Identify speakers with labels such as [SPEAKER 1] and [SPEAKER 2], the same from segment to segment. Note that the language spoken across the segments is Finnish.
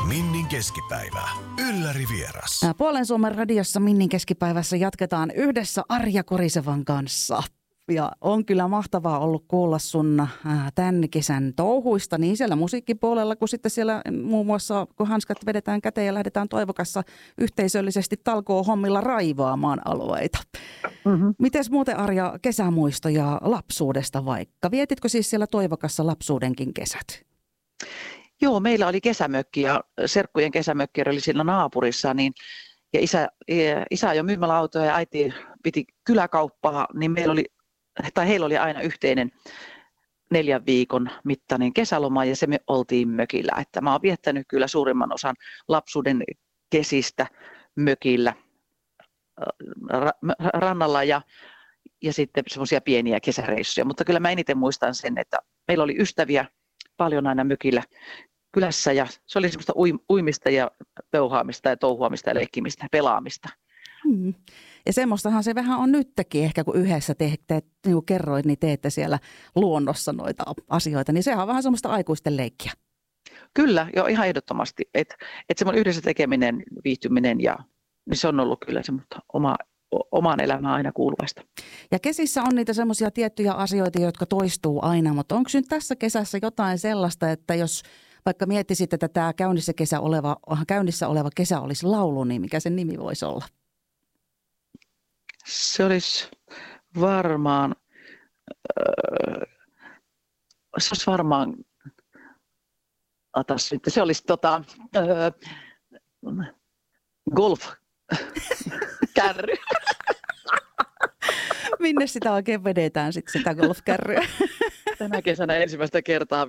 [SPEAKER 1] Minnin keskipäivä. Ylläri vieras.
[SPEAKER 2] Puolen Suomen radiossa Minnin keskipäivässä jatketaan yhdessä Arja Korisevan kanssa. Ja on kyllä mahtavaa ollut kuulla sun tämän kesän touhuista niin siellä musiikkipuolella kuin sitten siellä muun muassa, kun hanskat vedetään käteen ja lähdetään Toivokassa yhteisöllisesti talkoohommilla raivaamaan alueita. Mites muuten Arja kesämuistoja lapsuudesta vaikka? Vietitkö siis siellä Toivokassa lapsuudenkin kesät?
[SPEAKER 3] Joo, meillä oli kesämökki ja serkkujen kesämökki oli siinä naapurissa, niin, ja isä jo myymällä autoa ja äiti piti kyläkauppaa, niin heillä oli aina yhteinen 4 viikon mittainen kesäloma ja se me oltiin mökillä. Että mä oon viettänyt kyllä suurimman osan lapsuuden kesistä mökillä rannalla ja sitten semmoisia pieniä kesäreissuja. Mutta kyllä mä eniten muistan sen, että meillä oli ystäviä paljon aina mökillä kylässä ja se oli semmoista uimista ja peuhaamista ja touhuamista ja leikkimistä ja pelaamista.
[SPEAKER 2] Ja semmoistahan se vähän on nytkin ehkä, kun yhdessä niin kuin kerroit, niin teette siellä luonnossa noita asioita, niin sehän on vähän semmoista aikuisten leikkiä.
[SPEAKER 3] Kyllä, jo ihan ehdottomasti. Että semmoinen yhdessä tekeminen, viihtyminen, niin se on ollut kyllä semmoista omaan elämään aina kuuluvaista.
[SPEAKER 2] Ja kesissä on niitä semmoisia tiettyjä asioita, jotka toistuu aina, mutta onko nyt tässä kesässä jotain sellaista, että jos vaikka miettisit, että tämä käynnissä oleva kesä olisi laulu, niin mikä sen nimi voisi olla?
[SPEAKER 3] Se olisi varmaan, se olisi golf-kärry.
[SPEAKER 2] Minne sitä oikein vedetään sitten sitä golfkärryä?
[SPEAKER 3] Tänä kesänä ensimmäistä kertaa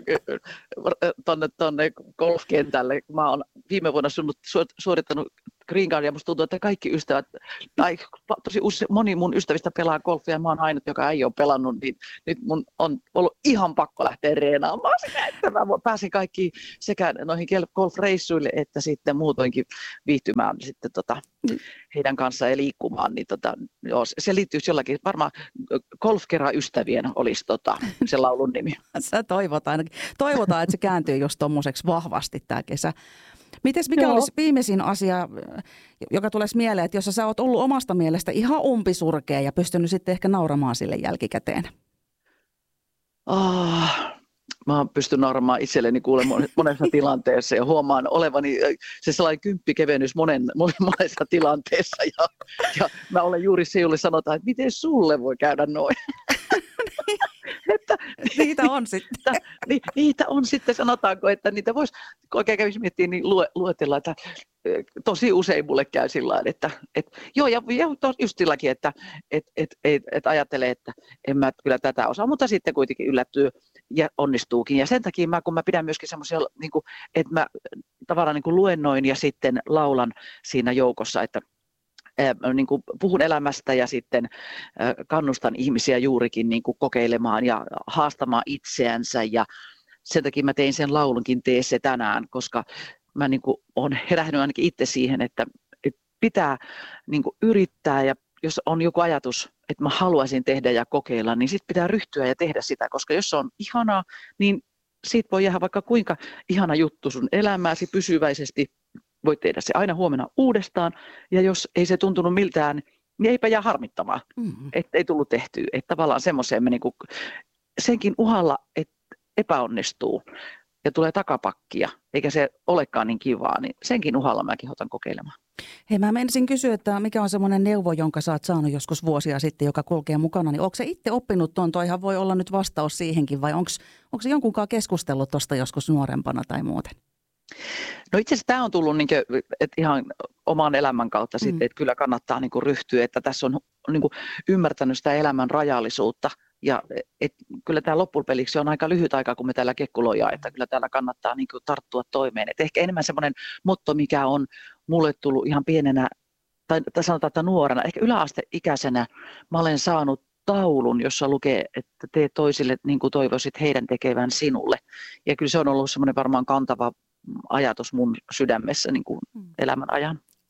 [SPEAKER 3] tonne golfkentälle. Mä oon viime vuonna suorittanut Green Card ja musta tuntuu, että kaikki ystävät, tai moni mun ystävistä pelaa golfia ja mä oon ainut, joka ei ole pelannut, niin nyt mun on ollut ihan pakko lähteä reenaamaan sitä, että mä pääsin kaikkiin sekä noihin golfreissuille että sitten muutoinkin viihtymään sitten heidän kanssaan ja liikkumaan, niin joo, se liittyisi jollakin, varmaan golfkera-ystävien olisi se laulun nimi.
[SPEAKER 2] Sä toivotaan, että se kääntyy just tommoseksi vahvasti tämä kesä. Mikä olisi viimeisin asia, joka tulisi mieleen, että jos sä oot ollut omasta mielestä ihan umpisurkea ja pystynyt sitten ehkä nauramaan sille jälkikäteen?
[SPEAKER 3] Mä oon pystynyt nauramaan itselleni kuule monessa tilanteessa ja huomaan olevani se sellainen kymppikevennys monessa tilanteessa. Ja mä olen juuri se, jolle sanotaan, että miten sulle voi käydä noin.
[SPEAKER 2] Niitä on sitten.
[SPEAKER 3] Niitä on sitten, sanotaanko, että niitä voisi, kun oikein kävisi miettiä, niin luetella, että tosi usein mulle käy sillä tavalla, että joo, ja just silläkin, että ajattelee, että en mä kyllä tätä osaa, mutta sitten kuitenkin yllättyy ja onnistuukin. Ja sen takia kun mä pidän myöskin semmoisia, niin että mä tavallaan niin kuin luennoin ja sitten laulan siinä joukossa, että niin kuin puhun elämästä ja sitten kannustan ihmisiä juurikin niin kuin kokeilemaan ja haastamaan itseänsä ja sen takia mä tein sen laulunkin Tee se tänään, koska mä niin kuin olen herännyt ainakin itse siihen, että pitää niin kuin yrittää ja jos on joku ajatus, että mä haluaisin tehdä ja kokeilla, niin sitten pitää ryhtyä ja tehdä sitä, koska jos se on ihanaa, niin siitä voi jäädä vaikka kuinka ihana juttu sun elämääsi pysyväisesti. Voit tehdä se aina huomenna uudestaan, ja jos ei se tuntunut miltään, niin eipä jää harmittamaan, että ei tullut tehtyä. Että tavallaan semmoiseen me niinku, senkin uhalla, että epäonnistuu ja tulee takapakkia, eikä se olekaan niin kivaa, niin senkin uhalla mä kehotan kokeilemaan.
[SPEAKER 2] Hei, mä menisin kysyä, että mikä on semmoinen neuvo, jonka sä oot saanut joskus vuosia sitten, joka kulkee mukana, niin onko se itse oppinut tuon? Toihan voi olla nyt vastaus siihenkin, vai onko se jonkunkaan keskustellut tuosta joskus nuorempana tai muuten?
[SPEAKER 3] No itse asiassa tämä on tullut niin kuin, että ihan oman elämän kautta sitten, että kyllä kannattaa niin kuin ryhtyä, että tässä on niin kuin ymmärtänyt sitä elämän rajallisuutta ja kyllä tämä loppupeliksi on aika lyhyt aika, kun me täällä kekkuloja, että kyllä täällä kannattaa niin kuin tarttua toimeen. Et ehkä enemmän semmoinen motto, mikä on mulle tullut ihan pienenä tai sanotaan, että nuorena, ehkä yläasteikäisenä mä olen saanut taulun, jossa lukee, että tee toisille niin kuin toivoisit heidän tekevän sinulle. Ja kyllä se on ollut semmoinen varmaan kantava ajatus mun sydämessä niin kuin elämän ajan.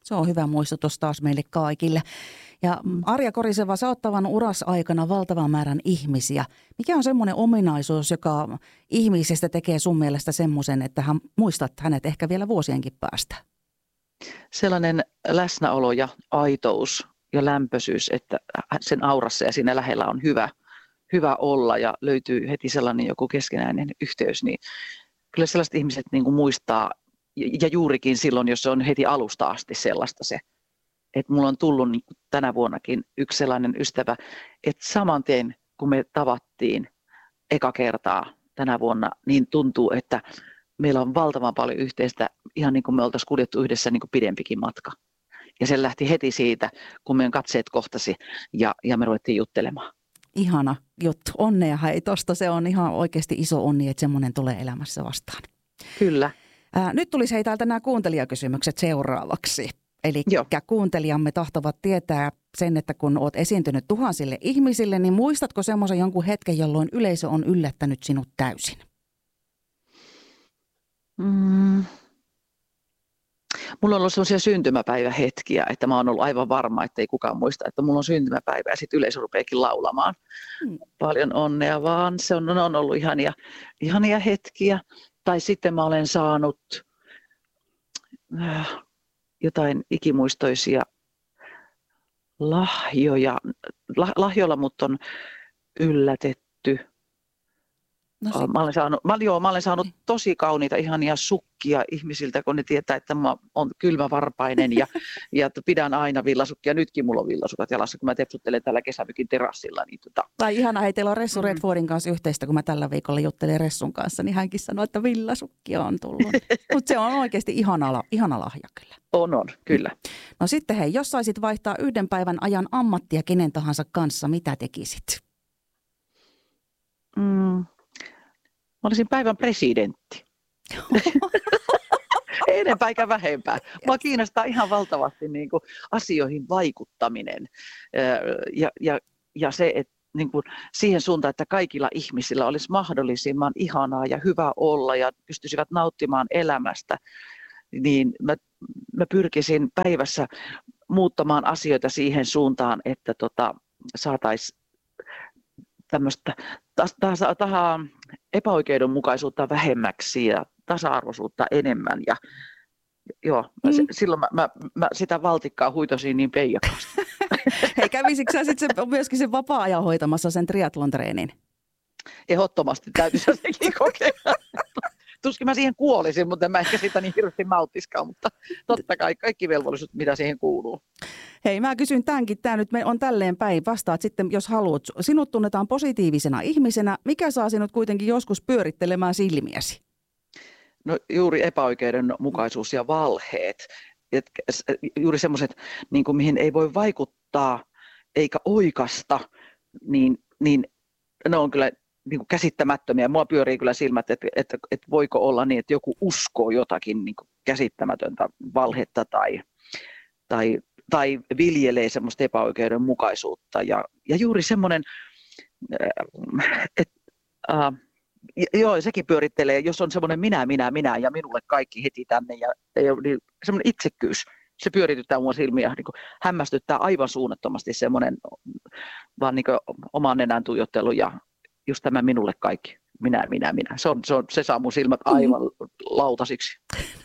[SPEAKER 2] Se on hyvä muistutus taas meille kaikille. Ja Arja Koriseva, sä oot tavannut urassa-aikana valtavan määrän ihmisiä. Mikä on semmoinen ominaisuus, joka ihmisestä tekee sun mielestä semmoisen, että muistat hänet ehkä vielä vuosienkin päästä?
[SPEAKER 3] Sellainen läsnäolo ja aitous ja lämpöisyys, että sen aurassa ja siinä lähellä on hyvä olla ja löytyy heti sellainen joku keskenäinen yhteys, niin kyllä sellaiset ihmiset niin kuin muistaa, ja juurikin silloin, jos se on heti alusta asti sellaista se, että mulla on tullut niin kuin tänä vuonnakin yksi sellainen ystävä, että saman tien kun me tavattiin eka kertaa tänä vuonna, niin tuntuu, että meillä on valtavan paljon yhteistä, ihan niin kuin me oltaisiin kuljettu yhdessä niin kuin pidempikin matka. Ja se lähti heti siitä, kun meidän katseet kohtasi ja me ruvettiin juttelemaan.
[SPEAKER 2] Ihana juttu. Onnea hei tosta. Se on ihan oikeasti iso onni, että semmoinen tulee elämässä vastaan.
[SPEAKER 3] Kyllä.
[SPEAKER 2] Nyt tulisi hei täältä nämä kuuntelijakysymykset seuraavaksi. Eli kuuntelijamme tahtovat tietää sen, että kun olet esiintynyt tuhansille ihmisille, niin muistatko semmoisen jonkun hetken, jolloin yleisö on yllättänyt sinut täysin?
[SPEAKER 3] Mulla on ollut sellaisia syntymäpäivähetkiä, että mä oon ollut aivan varma, että ei kukaan muista, että mulla on syntymäpäivä ja sitten yleisö rupeekin laulamaan. Paljon onnea vaan. Se on ollut ihania hetkiä. Tai sitten mä olen saanut jotain ikimuistoisia lahjoja. Lahjoilla mut on yllätetty. No, mä olen saanut tosi kauniita, ihania sukkia ihmisiltä, kun ne tietää, että mä oon kylmävarpainen ja pidän aina villasukkia. Nytkin mulla on villasukat jalassa, kun mä tepsuttelen täällä kesämökin terassilla. Niin
[SPEAKER 2] Tai ihana, hei, teillä on Ressu Redfordin kanssa yhteistä, kun mä tällä viikolla juttelin Ressun kanssa, niin hänkin sanoi, että villasukkia on tullut. Mutta se on oikeasti ihana lahja kyllä.
[SPEAKER 3] On, kyllä.
[SPEAKER 2] No sitten hei, jos saisit vaihtaa yhden päivän ajan ammattia kenen tahansa kanssa, mitä tekisit?
[SPEAKER 3] Mä olisin päivän presidentti. Ei enempää eikä vähempää. Mua kiinnostaa ihan valtavasti niin kuin asioihin vaikuttaminen ja se, että niin kuin siihen suuntaan, että kaikilla ihmisillä olisi mahdollisimman ihanaa ja hyvä olla ja pystyisivät nauttimaan elämästä, niin mä pyrkisin päivässä muuttamaan asioita siihen suuntaan, että saataisiin tämmöistä epäoikeudenmukaisuutta vähemmäksi ja tasa-arvoisuutta enemmän. Ja silloin mä sitä valtikkaa huitosin niin peijakkaasti.
[SPEAKER 2] Hei, kävisikö sä sitten myöskin sen vapaa-ajan hoitamassa sen triathlon-treenin?
[SPEAKER 3] Ehdottomasti täytyisi sekin kokeilla. Tuskin mä siihen kuolisin, mutta en mä ehkä sitä niin hirveästi nauttiskaan, mutta totta kai kaikki velvollisuudet, mitä siihen kuuluu.
[SPEAKER 2] Hei, mä kysyn tämänkin. Tämä nyt on tälleen päin. Vastaat sitten, jos haluat. Sinut tunnetaan positiivisena ihmisenä. Mikä saa sinut kuitenkin joskus pyörittelemään silmiäsi?
[SPEAKER 3] No juuri epäoikeudenmukaisuus ja valheet. Juuri semmoiset, niin kuin mihin ei voi vaikuttaa eikä oikasta, niin ne on kyllä niin kuin käsittämättömiä. Mua pyörii kyllä silmät, että voiko olla niin, että joku uskoo jotakin niin kuin käsittämätöntä valhetta tai viljelee semmoista epäoikeudenmukaisuutta. Ja juuri semmoinen, joo, sekin pyörittelee, jos on semmoinen minä ja minulle kaikki heti tänne ja niin semmoinen itsekkyys. Se pyörityttää mua silmiä, niin kuin hämmästyttää aivan suunnattomasti semmoinen vaan niin kuin oman nenän tuijottelu ja just tämä minulle kaikki. Minä. Se saa mun silmät aivan lautasiksi.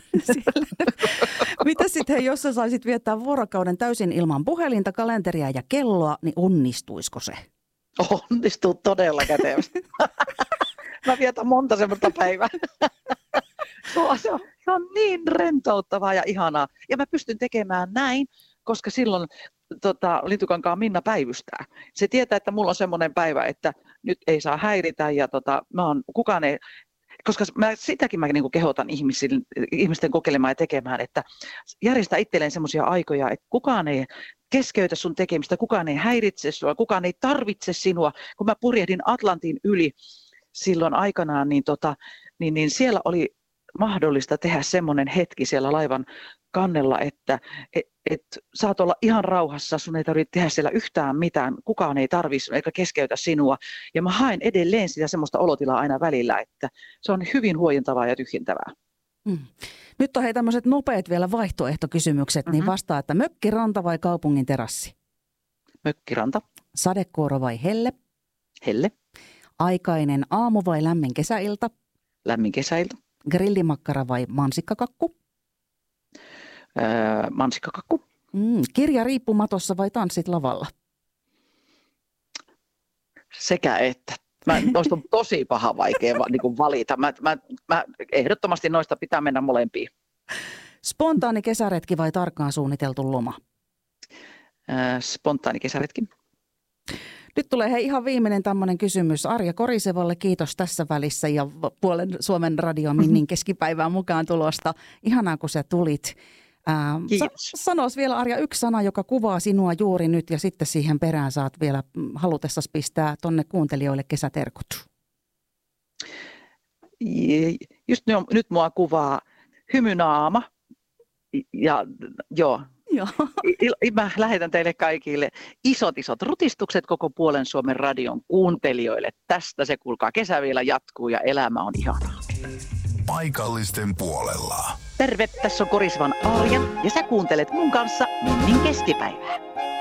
[SPEAKER 2] Mitä sitten, hei, jos sä saisit viettää vuorokauden täysin ilman puhelinta, kalenteria ja kelloa, niin onnistuisiko se?
[SPEAKER 3] Onnistuu todella kätevästi. Mä vietän monta semmoista päivää. Se on niin rentouttavaa ja ihanaa. Ja mä pystyn tekemään näin, koska silloin Lintukankaan Minna päivystää. Se tietää, että mulla on semmoinen päivä, että nyt ei saa häiritä ja kukaan ei, koska sitäkin mä niin kuin kehotan ihmisten kokeilemaan ja tekemään, että järjestää itselleen semmoisia aikoja, että kukaan ei keskeytä sun tekemistä, kukaan ei häiritse sinua, kukaan ei tarvitse sinua. Kun mä purjehdin Atlantin yli silloin aikanaan, niin siellä oli mahdollista tehdä semmoinen hetki siellä laivan kannella, että saat olla ihan rauhassa, sun ei tarvitse tehdä siellä yhtään mitään, kukaan ei tarvitse eikä keskeytä sinua. Ja mä haen edelleen sitä semmoista olotilaa aina välillä, että se on hyvin huojentavaa ja tyhjentävää.
[SPEAKER 2] Nyt on tämmöiset nopeat vielä vaihtoehtokysymykset, niin vastaa, että mökkiranta vai kaupungin terassi?
[SPEAKER 3] Mökkiranta.
[SPEAKER 2] Sadekuoro vai helle?
[SPEAKER 3] Helle.
[SPEAKER 2] Aikainen aamu vai lämmin kesäilta?
[SPEAKER 3] Lämmin kesäilta.
[SPEAKER 2] Grillimakkara vai mansikkakakku?
[SPEAKER 3] Mansikkakakku.
[SPEAKER 2] Kirja riippumatossa vai tanssit lavalla?
[SPEAKER 3] Sekä että. Noista on tosi vaikea niin valita. Mä ehdottomasti noista pitää mennä molempiin.
[SPEAKER 2] Spontaani kesäretki vai tarkkaan suunniteltu loma?
[SPEAKER 3] Spontaani kesäretki.
[SPEAKER 2] Nyt tulee ihan viimeinen tämmöinen kysymys Arja Korisevalle. Kiitos tässä välissä ja puolen Suomen Radio Minnin keskipäivään mukaan tulosta. Ihanaa, kun sä tulit. Sanois vielä Arja yksi sana, joka kuvaa sinua juuri nyt ja sitten siihen perään saat vielä halutessasi pistää tonne kuuntelijoille kesäterkut.
[SPEAKER 3] Just nyt mua kuvaa hymynaama ja joo. Mä lähetän teille kaikille isot rutistukset koko puolen Suomen radion kuuntelijoille. Tästä se kuulkaa kesä vielä jatkuu ja elämä on ihanaa.
[SPEAKER 1] Paikallisten puolella.
[SPEAKER 3] Terve, tässä on Korisevan Arja ja sä kuuntelet mun kanssa Minnin keskipäivää.